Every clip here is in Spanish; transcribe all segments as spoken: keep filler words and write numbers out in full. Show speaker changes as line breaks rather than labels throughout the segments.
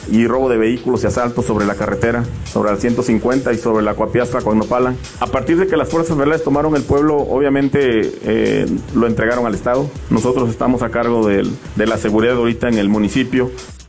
y robo de vehículos y asaltos sobre la carretera, sobre la ciento cincuenta y sobre la Coapiastra Coagnopala. A partir de que las fuerzas federales tomaron el pueblo, obviamente eh, lo entregaron al Estado. Nosotros estamos a cargo de, de la seguridad ahorita en el municipio.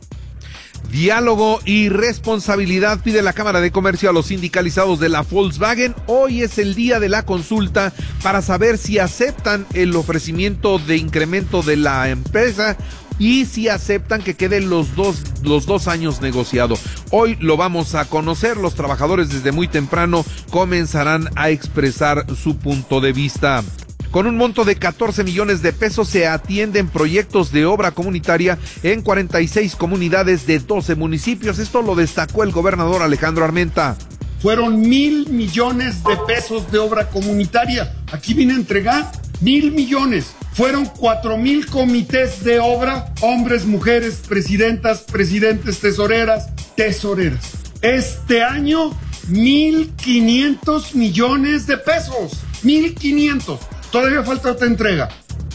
Diálogo y responsabilidad, pide la Cámara de Comercio a los sindicalizados de la Volkswagen. Hoy es el día de la consulta para saber si aceptan el ofrecimiento de incremento de la empresa y si aceptan que queden los dos, los dos años negociado. Hoy lo vamos a conocer. Los trabajadores desde muy temprano comenzarán a expresar su punto de vista. Con un monto de catorce millones de pesos se atienden proyectos de obra comunitaria en cuarenta y seis comunidades de doce municipios. Esto lo destacó el gobernador Alejandro Armenta.
Fueron mil millones de pesos de obra comunitaria. Aquí vine a entregar mil millones. Fueron cuatro mil comités de obra, hombres, mujeres, presidentas, presidentes, tesoreras, tesoreras. Este año, mil quinientos millones de pesos. Mil quinientos. Todavía falta otra entrega.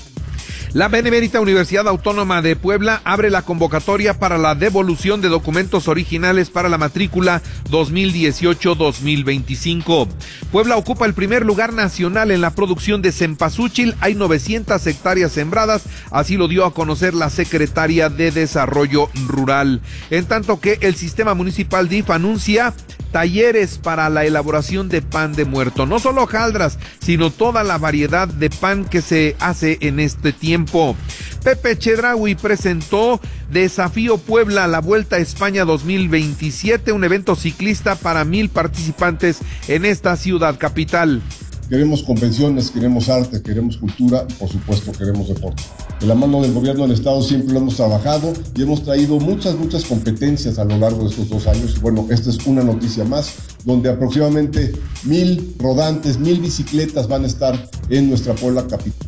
La Benemérita Universidad Autónoma de Puebla abre la convocatoria para la devolución de documentos originales para la matrícula dos mil dieciocho dos mil veinticinco. Puebla ocupa el primer lugar nacional en la producción de cempasúchil. Hay novecientas hectáreas sembradas, así lo dio a conocer la secretaria de Desarrollo Rural. En tanto que el sistema municipal D I F anuncia talleres para la elaboración de pan de muerto. No solo hojaldras, sino toda la variedad de pan que se hace en este tiempo. Pepe Chedraui presentó Desafío Puebla, la Vuelta a España dos mil veintisiete, un evento ciclista para mil participantes en esta ciudad capital.
Queremos convenciones, queremos arte, queremos cultura y por supuesto queremos deporte. De la mano del gobierno del estado siempre lo hemos trabajado y hemos traído muchas, muchas competencias a lo largo de estos dos años. Bueno, esta es una noticia más, donde aproximadamente mil rodantes, mil bicicletas van a estar en nuestra Puebla capital.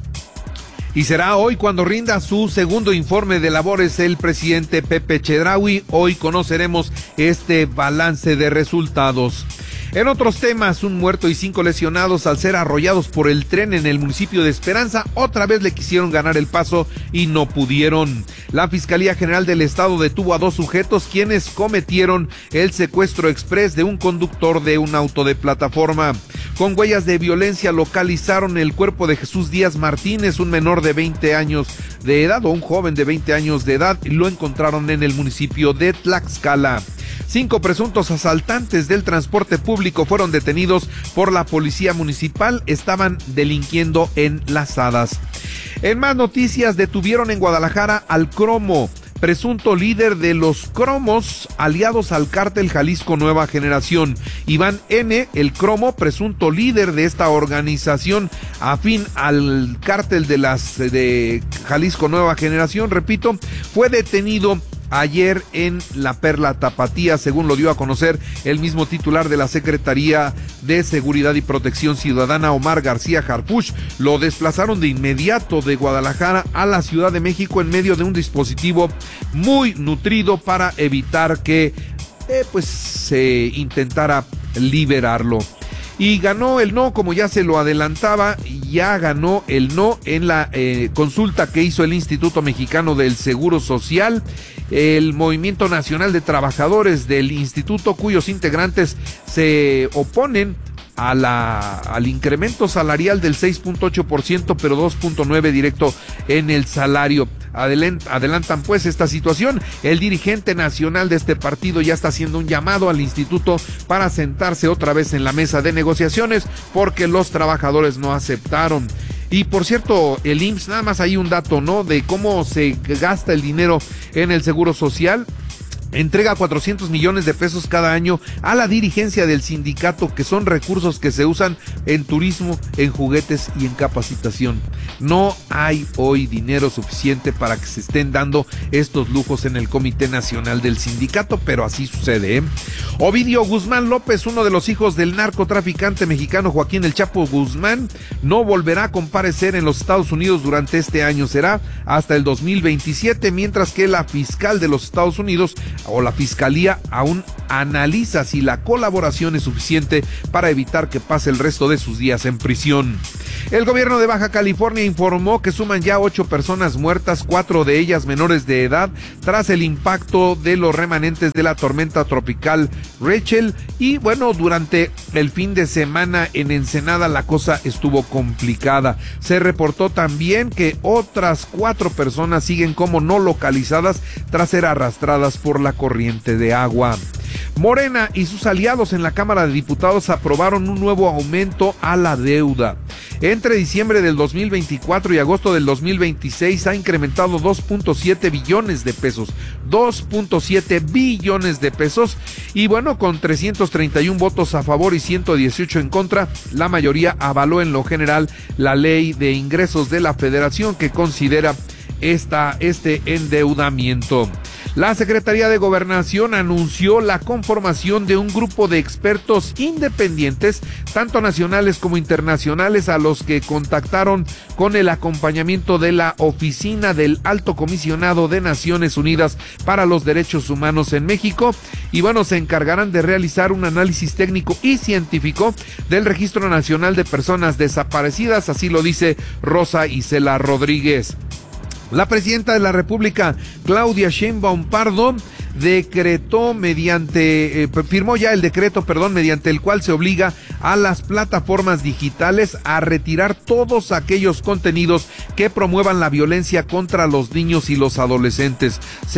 Y será hoy cuando rinda su segundo informe de labores el presidente Pepe Chedraui. Hoy conoceremos este balance de resultados. En otros temas, un muerto y cinco lesionados al ser arrollados por el tren en el municipio de Esperanza. Otra vez le quisieron ganar el paso y no pudieron. La Fiscalía General del Estado detuvo a dos sujetos quienes cometieron el secuestro exprés de un conductor de un auto de plataforma. Con huellas de violencia localizaron el cuerpo de Jesús Díaz Martínez, un menor de veinte años de edad o un joven de veinte años de edad, y lo encontraron en el municipio de Tlaxcala. Cinco presuntos asaltantes del transporte público fueron detenidos por la policía municipal. Estaban delinquiendo en Las Hadas. En más noticias, detuvieron en Guadalajara al Cromo, presunto líder de los Cromos, aliados al cártel Jalisco Nueva Generación. Iván N., el Cromo, presunto líder de esta organización afín al cártel de las de Jalisco Nueva Generación, repito, fue detenido ayer en la Perla Tapatía, según lo dio a conocer el mismo titular de la Secretaría de Seguridad y Protección Ciudadana, Omar García Harfuch. Lo desplazaron de inmediato de Guadalajara a la Ciudad de México en medio de un dispositivo muy nutrido para evitar que eh, pues se intentara liberarlo. Y ganó el no, como ya se lo adelantaba, ya ganó el no en la eh, consulta que hizo el Instituto Mexicano del Seguro Social. El Movimiento Nacional de Trabajadores del Instituto, cuyos integrantes se oponen a la, al incremento salarial del seis punto ocho por ciento, pero dos punto nueve por ciento directo en el salario. Adelant, adelantan pues esta situación. El dirigente nacional de este partido ya está haciendo un llamado al instituto para sentarse otra vez en la mesa de negociaciones porque los trabajadores no aceptaron. Y por cierto, el I M S S, nada más hay un dato, ¿no?, de cómo se gasta el dinero en el Seguro Social. Entrega cuatrocientos millones de pesos cada año a la dirigencia del sindicato, que son recursos que se usan en turismo, en juguetes y en capacitación. No hay hoy dinero suficiente para que se estén dando estos lujos en el Comité Nacional del Sindicato, pero así sucede, ¿eh? Ovidio Guzmán López, uno de los hijos del narcotraficante mexicano Joaquín El Chapo Guzmán, no volverá a comparecer en los Estados Unidos durante este año. Será hasta el dos mil veintisiete, mientras que la fiscal de los Estados Unidos o la fiscalía aún analiza si la colaboración es suficiente para evitar que pase el resto de sus días en prisión. El gobierno de Baja California informó que suman ya ocho personas muertas, cuatro de ellas menores de edad, tras el impacto de los remanentes de la tormenta tropical Rachel. Y bueno, durante el fin de semana en Ensenada la cosa estuvo complicada. Se reportó también que otras cuatro personas siguen como no localizadas tras ser arrastradas por la corriente de agua. Morena y sus aliados en la Cámara de Diputados aprobaron un nuevo aumento a la deuda. Entre diciembre del dos mil veinticuatro y agosto del dos mil veintiséis ha incrementado dos punto siete billones de pesos. dos punto siete billones de pesos. Y bueno, con trescientos treinta y uno votos a favor y ciento dieciocho en contra, la mayoría avaló en lo general la ley de ingresos de la Federación que considera esta, este endeudamiento. La Secretaría de Gobernación anunció la conformación de un grupo de expertos independientes, tanto nacionales como internacionales, a los que contactaron con el acompañamiento de la Oficina del Alto Comisionado de Naciones Unidas para los Derechos Humanos en México. Y bueno, se encargarán de realizar un análisis técnico y científico del Registro Nacional de Personas Desaparecidas, así lo dice Rosa Isela Rodríguez. La presidenta de la República, Claudia Sheinbaum Pardo, decretó mediante, eh, firmó ya el decreto, perdón, mediante el cual se obliga a las plataformas digitales a retirar todos aquellos contenidos que promuevan la violencia contra los niños y los adolescentes.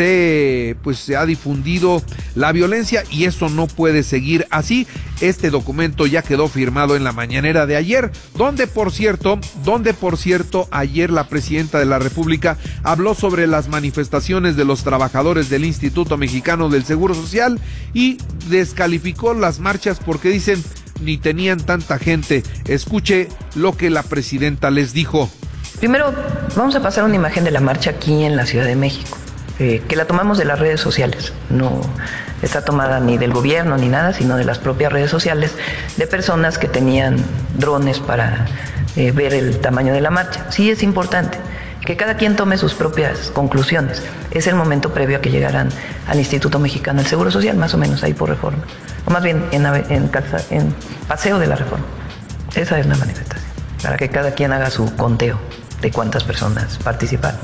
Se, pues, se ha difundido la violencia y eso no puede seguir así. Este documento ya quedó firmado en la mañanera de ayer, donde por cierto, donde por cierto, ayer la presidenta de la República habló sobre las manifestaciones de los trabajadores del Instituto Mexicano del Seguro Social y descalificó las marchas porque dicen ni tenían tanta gente. Escuche lo que la presidenta les dijo.
Primero, vamos a pasar una imagen de la marcha aquí en la Ciudad de México, eh, que la tomamos de las redes sociales, no está tomada ni del gobierno ni nada, sino de las propias redes sociales, de personas que tenían drones para eh, ver el tamaño de la marcha. Sí es importante que cada quien tome sus propias conclusiones. Es el momento previo a que llegaran al Instituto Mexicano del Seguro Social, más o menos ahí por Reforma, o más bien en, en, en Paseo de la Reforma. Esa es la manifestación, para que cada quien haga su conteo de cuántas personas participaron.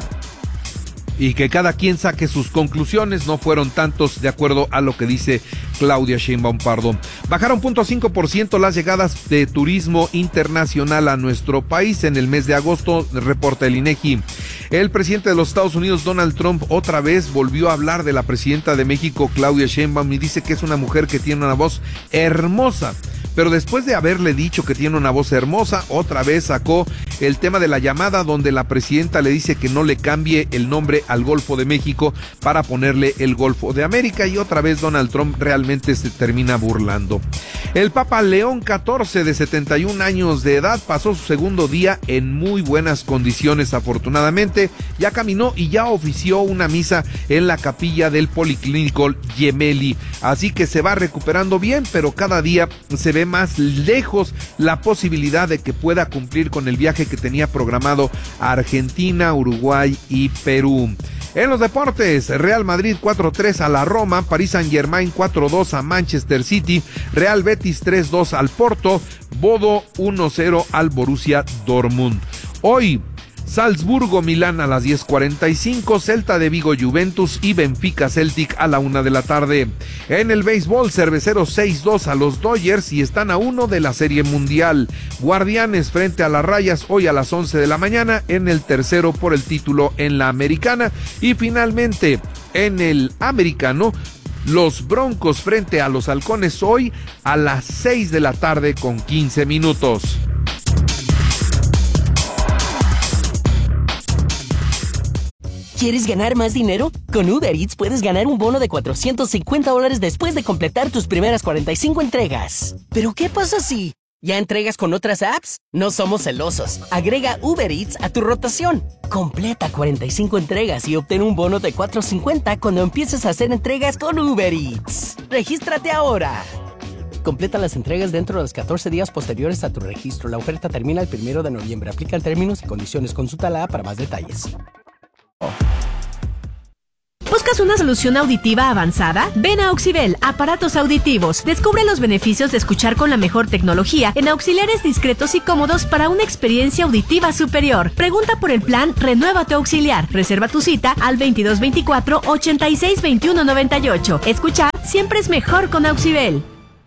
Y que cada quien saque sus conclusiones, no fueron tantos de acuerdo a lo que dice Claudia Sheinbaum Pardo. Bajaron cero punto cinco por ciento las llegadas de turismo internacional a nuestro país en el mes de agosto, reporta el INEGI. El presidente de los Estados Unidos, Donald Trump, otra vez volvió a hablar de la presidenta de México, Claudia Sheinbaum, y dice que es una mujer que tiene una voz hermosa. Pero después de haberle dicho que tiene una voz hermosa, otra vez sacó el tema de la llamada donde la presidenta le dice que no le cambie el nombre al Golfo de México para ponerle el Golfo de América, y otra vez Donald Trump realmente se termina burlando. El Papa León catorce, de setenta y un años de edad, pasó su segundo día en muy buenas condiciones, afortunadamente. Ya caminó y ya ofició una misa en la capilla del Policlínico Gemelli, así que se va recuperando bien, pero cada día se ve más lejos la posibilidad de que pueda cumplir con el viaje que tenía programado a Argentina, Uruguay y Perú. En los deportes, Real Madrid cuatro tres a la Roma, París Saint-Germain cuatro dos a Manchester City, Real Betis tres dos al Porto, Bodo uno cero al Borussia Dortmund. Hoy, Salzburgo Milán a las diez cuarenta y cinco, Celta de Vigo Juventus y Benfica Celtic a la una de la tarde. En el béisbol, Cerveceros seis dos a los Dodgers y están a uno de la Serie Mundial. Guardianes frente a las Rayas hoy a las once de la mañana en el tercero por el título en la Americana. Y finalmente, en el Americano, los Broncos frente a los Halcones hoy a las seis de la tarde con quince minutos.
¿Quieres ganar más dinero? Con Uber Eats puedes ganar un bono de cuatrocientos cincuenta dólares después de completar tus primeras cuarenta y cinco entregas. ¿Pero qué pasa si ya entregas con otras apps? No somos celosos. Agrega Uber Eats a tu rotación. Completa cuarenta y cinco entregas y obtén un bono de cuatrocientos cincuenta cuando empieces a hacer entregas con Uber Eats. ¡Regístrate ahora! Completa las entregas dentro de los catorce días posteriores a tu registro. La oferta termina el primero de noviembre. Aplican términos y condiciones. Consulta la app para más detalles.
¿Buscas una solución auditiva avanzada? Ven a Auxibel, aparatos auditivos. Descubre los beneficios de escuchar con la mejor tecnología en auxiliares discretos y cómodos para una experiencia auditiva superior. Pregunta por el plan Renueva tu auxiliar. Reserva tu cita al veintidós veinticuatro, ochenta y seis, veintiuno noventa y ocho. Escuchar siempre es mejor con Auxibel.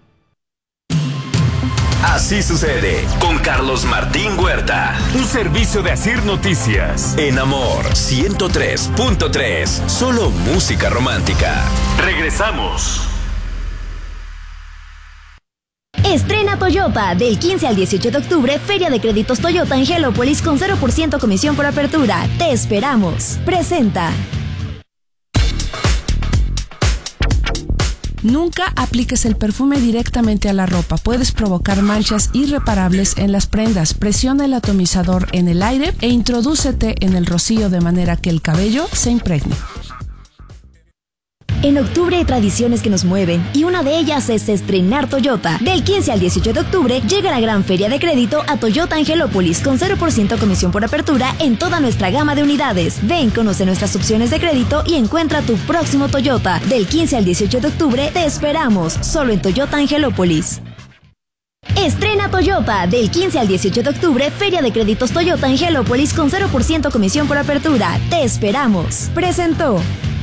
Así sucede con Carlos Martín Huerta. Un servicio de Asir Noticias. En Amor ciento tres punto tres. Solo música romántica. Regresamos.
Estrena Toyota. Del quince al dieciocho de octubre, Feria de Créditos Toyota en Gelópolis con cero por ciento comisión por apertura. Te esperamos. Presenta.
Nunca apliques el perfume directamente a la ropa. Puedes provocar manchas irreparables en las prendas. Presiona el atomizador en el aire e introdúcete en el rocío de manera que el cabello se impregne.
En octubre hay tradiciones que nos mueven y una de ellas es estrenar Toyota. Del quince al dieciocho de octubre llega la gran feria de crédito a Toyota Angelópolis con cero por ciento comisión por apertura en toda nuestra gama de unidades. Ven, conoce nuestras opciones de crédito y encuentra tu próximo Toyota. Del quince al dieciocho de octubre te esperamos, solo en Toyota Angelópolis. Estrena Toyota. Del quince al dieciocho de octubre, Feria de Créditos Toyota Angelópolis con cero por ciento comisión por apertura. Te esperamos. Presentó.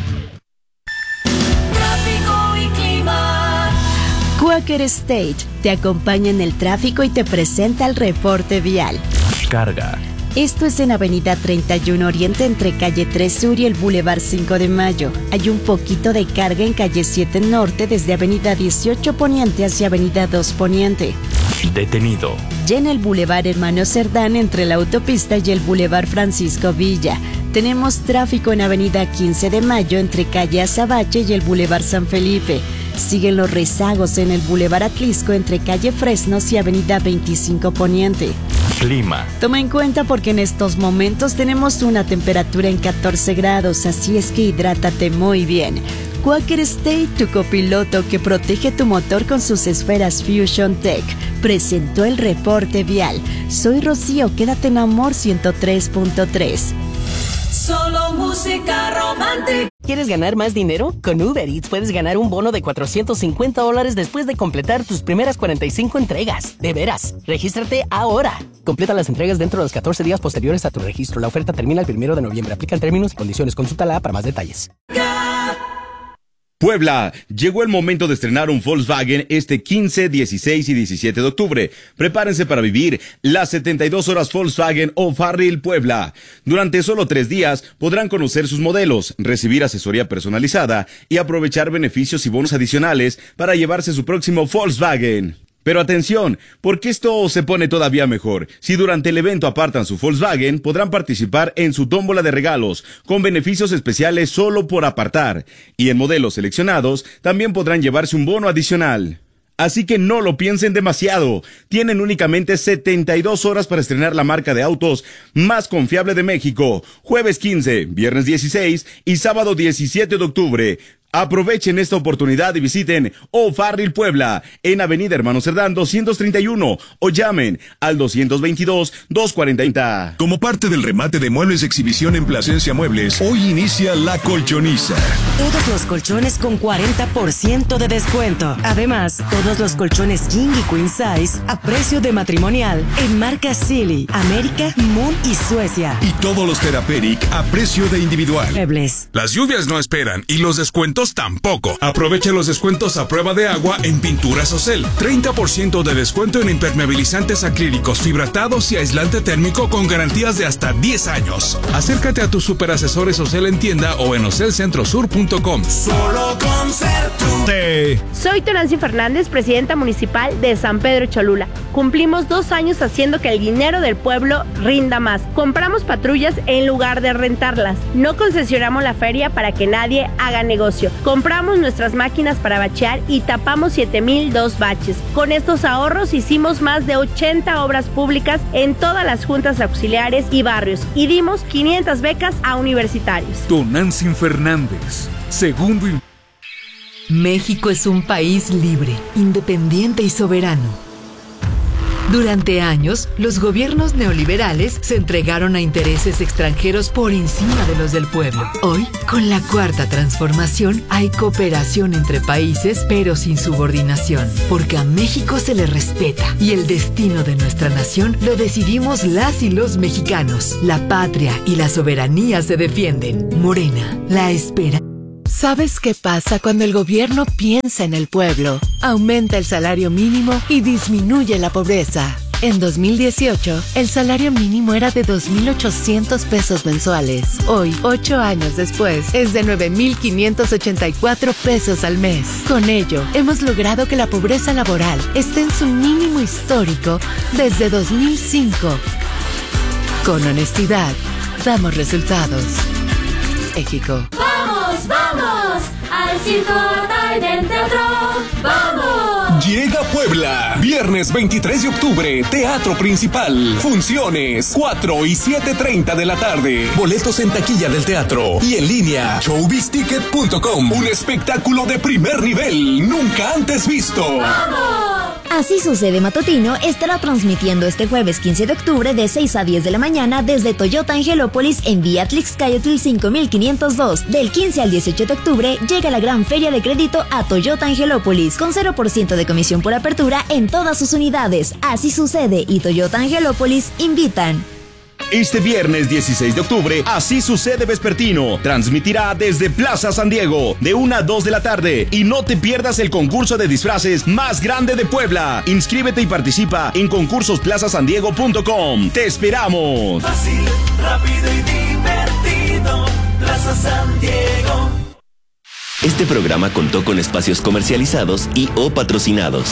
Quaker State te acompaña en el tráfico y te presenta el reporte vial.
Carga.
Esto es en Avenida treinta y uno Oriente entre Calle tres Sur y el Boulevard cinco de Mayo. Hay un poquito de carga en Calle siete Norte desde Avenida dieciocho Poniente hacia Avenida dos Poniente.
Detenido.
Llena el Boulevard Hermano Cerdán entre la autopista y el Boulevard Francisco Villa. Tenemos tráfico en Avenida quince de Mayo entre Calle Azabache y el Boulevard San Felipe. Siguen los rezagos en el Boulevard Atlisco entre Calle Fresnos y Avenida veinticinco Poniente.
Clima.
Toma en cuenta porque en estos momentos tenemos una temperatura en catorce grados, así es que hidrátate muy bien. Quaker State, tu copiloto que protege tu motor con sus esferas Fusion Tech, presentó el reporte vial. Soy Rocío, quédate en Amor ciento tres punto tres.
Solo música romántica. ¿Quieres ganar más dinero? Con Uber Eats puedes ganar un bono de cuatrocientos cincuenta dólares después de completar tus primeras cuarenta y cinco entregas. De veras, regístrate ahora. Completa las entregas dentro de los catorce días posteriores a tu registro. La oferta termina el primero de noviembre. Aplican términos y condiciones. Consúltala para más detalles.
Puebla, llegó el momento de estrenar un Volkswagen este quince, dieciséis y diecisiete de octubre. Prepárense para vivir las setenta y dos horas Volkswagen O'Farrill Puebla. Durante solo tres días podrán conocer sus modelos, recibir asesoría personalizada y aprovechar beneficios y bonos adicionales para llevarse su próximo Volkswagen. Pero atención, porque esto se pone todavía mejor. Si durante el evento apartan su Volkswagen, podrán participar en su tómbola de regalos, con beneficios especiales solo por apartar. Y en modelos seleccionados, también podrán llevarse un bono adicional. Así que no lo piensen demasiado. Tienen únicamente setenta y dos horas para estrenar la marca de autos más confiable de México. Jueves quince, viernes dieciséis y sábado diecisiete de octubre. Aprovechen esta oportunidad y visiten O'Farrill Puebla en Avenida Hermano Cerdán doscientos treinta y uno o llamen al doscientos veintidós, doscientos cuarenta.
Como parte del remate de muebles de exhibición en Plasencia Muebles, hoy inicia La Colchoniza.
Todos los colchones con cuarenta por ciento de descuento. Además, todos los colchones King y Queen Size a precio de matrimonial en marcas Silly, América, Moon y Suecia.
Y todos los Therapeutic a precio de individual.
Muebles.
Las lluvias no esperan y los descuentos tampoco. Aprovecha los descuentos a prueba de agua en Pinturas Ocel. treinta por ciento de descuento en impermeabilizantes acrílicos, fibratados y aislante térmico con garantías de hasta diez años. Acércate a tus superasesores Ocel en tienda o en ocel centro sur punto com.
Solo con Sertu.
Soy Tonancy Fernández, presidenta municipal de San Pedro Cholula. Cumplimos dos años haciendo que el dinero del pueblo rinda más. Compramos patrullas en lugar de rentarlas. No concesionamos la feria para que nadie haga negocio. Compramos nuestras máquinas para bachear y tapamos siete mil dos baches. Con estos ahorros hicimos más de ochenta obras públicas en todas las juntas auxiliares y barrios y dimos quinientas becas a universitarios.
Tonancy Fernández, segundo.
México es un país libre, independiente y soberano. Durante años, los gobiernos neoliberales se entregaron a intereses extranjeros por encima de los del pueblo. Hoy, con la cuarta transformación, hay cooperación entre países, pero sin subordinación, porque a México se le respeta y el destino de nuestra nación lo decidimos las y los mexicanos. La patria y la soberanía se defienden. Morena, la espera. ¿Sabes qué pasa cuando el gobierno piensa en el pueblo? Aumenta el salario mínimo y disminuye la pobreza. En dos mil dieciocho, el salario mínimo era de dos mil ochocientos pesos mensuales. Hoy, ocho años después, es de nueve mil quinientos ochenta y cuatro pesos al mes. Con ello, hemos logrado que la pobreza laboral esté en su mínimo histórico desde dos mil cinco. Con honestidad, damos resultados. México.
¡Vamos, vamos! ¡Al Circo Trident Teatro! ¡Vamos!
Llega Puebla, viernes veintitrés de octubre, Teatro Principal. Funciones, cuatro y siete treinta de la tarde. Boletos en taquilla del teatro y en línea, showbiz ticket punto com. Un espectáculo de primer nivel, nunca antes visto.
¡Vamos!
Así Sucede Matutino estará transmitiendo este jueves quince de octubre de seis a diez de la mañana desde Toyota Angelópolis en Vía Tlixcayotl cinco mil quinientos dos. Del quince al dieciocho de octubre llega la gran feria de crédito a Toyota Angelópolis con cero por ciento de comisión por apertura en todas sus unidades. Así Sucede y Toyota Angelópolis invitan.
Este viernes dieciséis de octubre, Así Sucede Vespertino transmitirá desde Plaza San Diego de una a dos de la tarde y no te pierdas el concurso de disfraces más grande de Puebla. Inscríbete y participa en concursos plaza san diego punto com. ¡Te esperamos!
Fácil, rápido y divertido, Plaza San Diego.
Este programa contó con espacios comercializados y o patrocinados.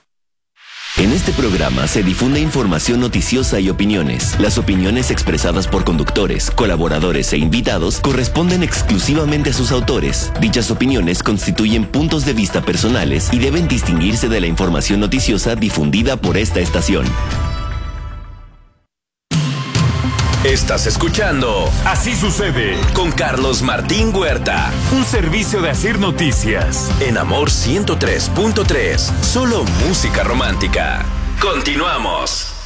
En este programa se difunde información noticiosa y opiniones. Las opiniones expresadas por conductores, colaboradores e invitados corresponden exclusivamente a sus autores. Dichas opiniones constituyen puntos de vista personales y deben distinguirse de la información noticiosa difundida por esta estación.
Estás escuchando Así Sucede con Carlos Martín Huerta, un servicio de Asir Noticias en Amor ciento tres punto tres. Solo música romántica. Continuamos.